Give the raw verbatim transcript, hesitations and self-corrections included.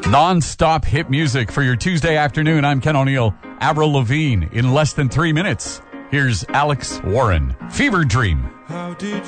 Non-stop hit music for your Tuesday afternoon. I'm Ken O'Neill. Avril Lavigne in less than three minutes. Here's Alex Warren. Fever Dream. How did